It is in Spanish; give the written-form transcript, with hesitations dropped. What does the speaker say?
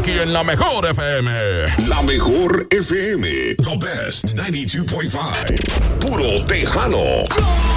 aquí en la Mejor FM. La Mejor FM. The best 92.5. Puro Tejano.